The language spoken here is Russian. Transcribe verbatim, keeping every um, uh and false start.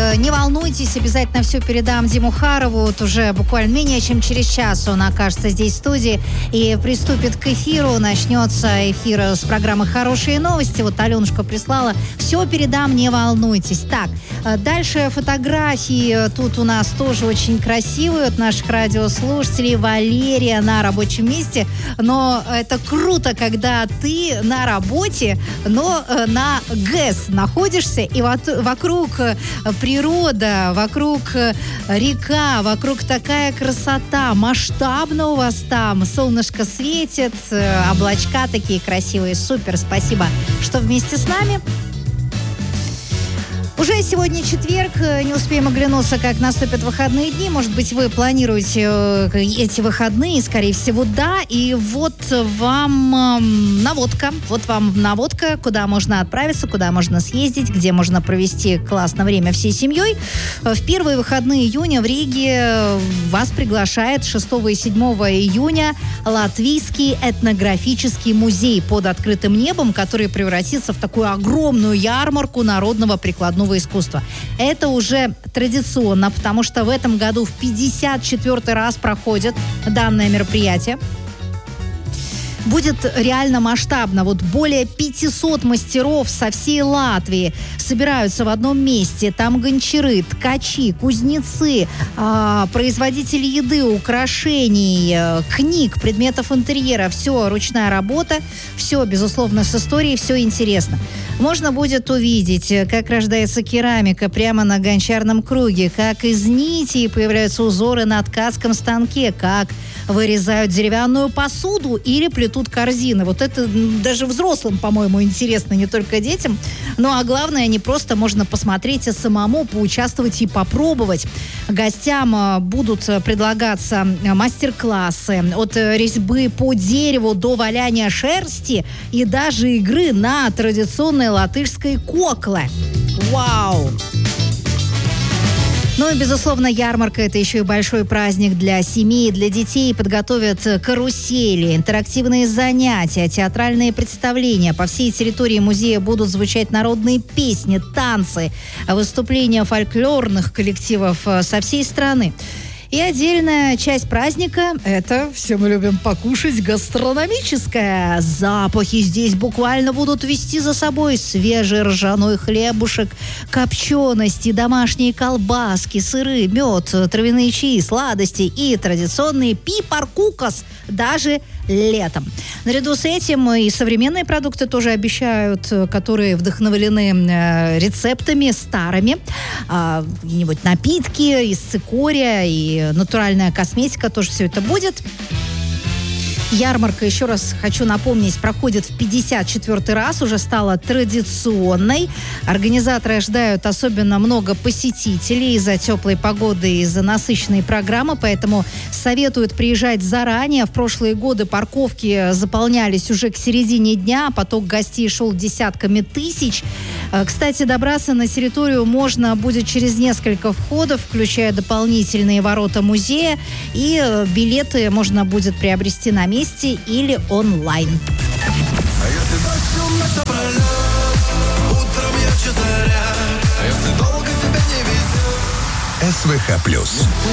не волнуйтесь, обязательно все передам Диму Харову. Вот уже буквально менее чем через час он окажется здесь в студии и приступит к эфиру. Начнется эфир с программы «Хорошие новости». Вот Аленушка прислала. Все передам, не волнуйтесь. Так, дальше фотографии. Тут у нас тоже очень красивые от наших радиослушателей. Валерия на рабочем месте. Но это круто, когда ты на работе, но на ГЭС находишься, и вокруг природа, вокруг река, вокруг такая красота, масштабно у вас там, солнышко светит, облачка такие красивые, супер, спасибо, что вместе с нами. Уже сегодня четверг, не успеем оглянуться, как наступят выходные дни. Может быть, вы планируете эти выходные, скорее всего, да. И вот вам наводка. Вот вам наводка, куда можно отправиться, куда можно съездить, где можно провести классное время всей семьей. В первые выходные июня в Риге вас приглашает шестого и седьмого июня Латвийский этнографический музей под открытым небом, который превратится в такую огромную ярмарку народного прикладного искусства. Это уже традиционно, потому что в этом году в пятьдесят четвёртый раз проходит данное мероприятие. Будет реально масштабно. Вот более пятьсот мастеров со всей Латвии собираются в одном месте. Там гончары, ткачи, кузнецы, э, производители еды, украшений, э, книг, предметов интерьера. Все ручная работа, все, безусловно, с историей, все интересно. Можно будет увидеть, как рождается керамика прямо на гончарном круге, как из нити появляются узоры на ткацком станке, как вырезают деревянную посуду или плетут корзины. Вот это даже взрослым, по-моему, интересно, не только детям. Ну, а главное, не просто можно посмотреть, а самому поучаствовать и попробовать. Гостям будут предлагаться мастер-классы от резьбы по дереву до валяния шерсти и даже игры на традиционной латышской кокле. Вау! Ну и, безусловно, ярмарка – это еще и большой праздник для семей, для детей. Подготовят карусели, интерактивные занятия, театральные представления. По всей территории музея будут звучать народные песни, танцы, выступления фольклорных коллективов со всей страны. И отдельная часть праздника – это, все мы любим покушать, гастрономическая. Запахи здесь буквально будут вести за собой свежий ржаной хлебушек, копчености, домашние колбаски, сыры, мед, травяные чаи, сладости и традиционный пипаркукас даже летом. Наряду с этим и современные продукты тоже обещают, которые вдохновлены рецептами старыми. А, какие-нибудь напитки из цикория и натуральная косметика, тоже все это будет. Ярмарка, еще раз хочу напомнить, проходит в пятьдесят четвёртый раз, уже стала традиционной. Организаторы ожидают особенно много посетителей из-за теплой погоды и из-за насыщенной программы, поэтому советуют приезжать заранее. В прошлые годы парковки заполнялись уже к середине дня, поток гостей шел десятками тысяч. Кстати, добраться на территорию можно будет через несколько входов, включая дополнительные ворота музея, и билеты можно будет приобрести на месте или онлайн. А если дождем напролет, утром ярче заря, а если долго тебя не везет, СВХ плюс.